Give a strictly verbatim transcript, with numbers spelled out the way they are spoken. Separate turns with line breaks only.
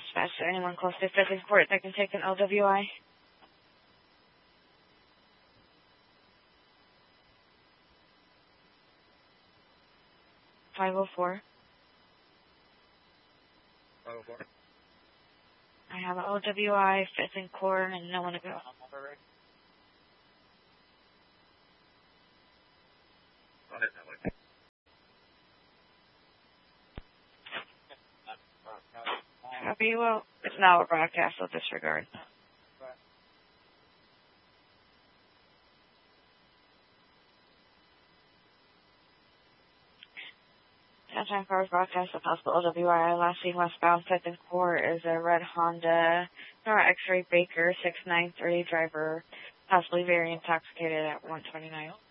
dispatch to anyone close to fifth and Court that can take an L W I. five oh four.
five oh four.
I have an L W I, fifth and Court, and no one to go. Copy. Well, it's now a broadcast, so disregard. Sunshine Cars broadcast of possible L W I. Last seen westbound fifth and Court is a red Honda Nora X-Ray Baker six nine three driver, possibly very intoxicated at one twenty-nine.